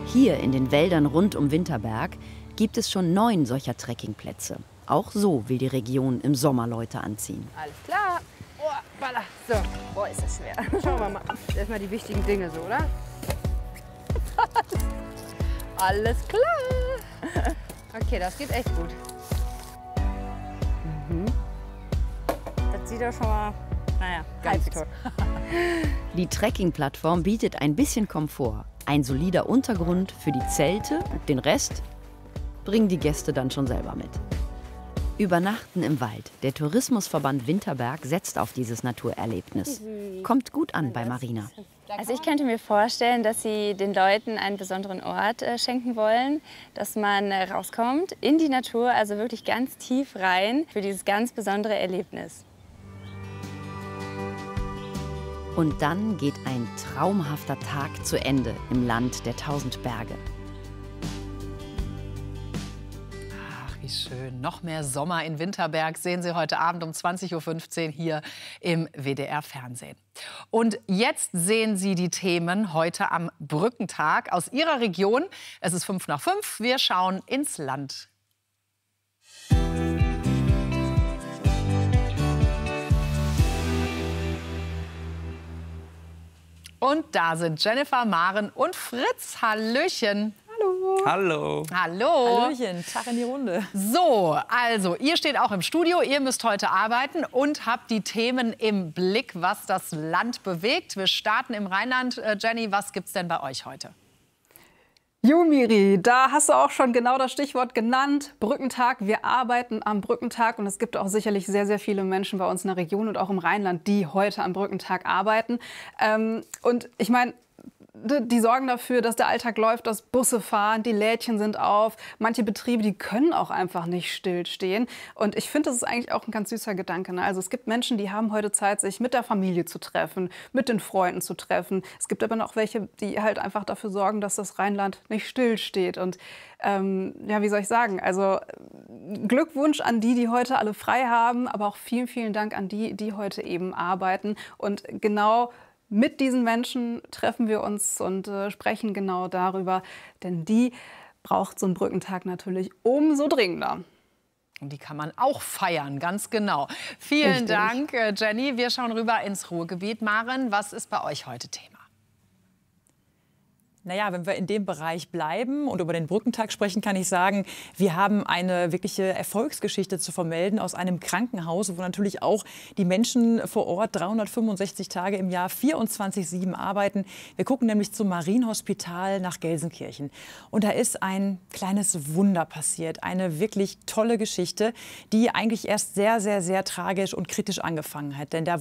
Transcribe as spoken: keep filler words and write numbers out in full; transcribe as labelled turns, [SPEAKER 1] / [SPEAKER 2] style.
[SPEAKER 1] Hier in den Wäldern rund um Winterberg gibt es schon neun solcher Trekkingplätze. Auch so will die Region im Sommer Leute anziehen.
[SPEAKER 2] Alles klar. Oh, balla. So, boah, ist das schwer. Schauen wir mal. Erstmal die wichtigen Dinge so, oder? Alles klar. Okay, das geht echt gut. Mhm. Das sieht doch schon mal, naja, ganz toll.
[SPEAKER 1] Die Trekkingplattform bietet ein bisschen Komfort, ein solider Untergrund für die Zelte und den Rest bringen die Gäste dann schon selber mit. Übernachten im Wald. Der Tourismusverband Winterberg setzt auf dieses Naturerlebnis. Kommt gut an bei Marina.
[SPEAKER 3] Also ich könnte mir vorstellen, dass Sie den Leuten einen besonderen Ort äh, schenken wollen, dass man äh, rauskommt in die Natur, also wirklich ganz tief rein für dieses ganz besondere Erlebnis.
[SPEAKER 1] Und dann geht ein traumhafter Tag zu Ende im Land der tausend Berge.
[SPEAKER 4] Wie schön. Noch mehr Sommer in Winterberg sehen Sie heute Abend um zwanzig Uhr fünfzehn hier im W D R-Fernsehen. Und jetzt sehen Sie die Themen heute am Brückentag aus Ihrer Region. Es ist fünf nach fünf. Wir schauen ins Land. Und da sind Jennifer, Maren und Fritz. Hallöchen.
[SPEAKER 5] Hallo. Hallo.
[SPEAKER 4] Hallo.
[SPEAKER 6] Hallöchen, Tag in die Runde.
[SPEAKER 4] So, also ihr steht auch im Studio, ihr müsst heute arbeiten und habt die Themen im Blick, was das Land bewegt. Wir starten im Rheinland. Äh, Jenny, was gibt's denn bei euch heute?
[SPEAKER 6] Jo, Miri, da hast du auch schon genau das Stichwort genannt. Brückentag. Wir arbeiten am Brückentag und es gibt auch sicherlich sehr, sehr viele Menschen bei uns in der Region und auch im Rheinland, die heute am Brückentag arbeiten. Ähm, und ich meine, die sorgen dafür, dass der Alltag läuft, dass Busse fahren, die Lädchen sind auf. Manche Betriebe, die können auch einfach nicht stillstehen. Und ich finde, das ist eigentlich auch ein ganz süßer Gedanke. Ne? Also es gibt Menschen, die haben heute Zeit, sich mit der Familie zu treffen, mit den Freunden zu treffen. Es gibt aber auch welche, die halt einfach dafür sorgen, dass das Rheinland nicht stillsteht. Und ähm, ja, wie soll ich sagen? Also Glückwunsch an die, die heute alle frei haben, aber auch vielen, vielen Dank an die, die heute eben arbeiten. Und genau mit diesen Menschen treffen wir uns und äh, sprechen genau darüber, denn die braucht so ein Brückentag natürlich umso dringender.
[SPEAKER 4] Und die kann man auch feiern, ganz genau. Vielen
[SPEAKER 6] Richtig.
[SPEAKER 4] Dank, äh, Jenny. Wir schauen rüber ins Ruhrgebiet. Maren, was ist bei euch heute Thema?
[SPEAKER 7] Naja, wenn wir in dem Bereich bleiben und über den Brückentag sprechen, kann ich sagen, wir haben eine wirkliche Erfolgsgeschichte zu vermelden aus einem Krankenhaus, wo natürlich auch die Menschen vor Ort dreihundertfünfundsechzig Tage im Jahr vierundzwanzig sieben arbeiten. Wir gucken nämlich zum Marienhospital nach Gelsenkirchen. Und da ist ein kleines Wunder passiert, eine wirklich tolle Geschichte, die eigentlich erst sehr, sehr, sehr tragisch und kritisch angefangen hat. Denn der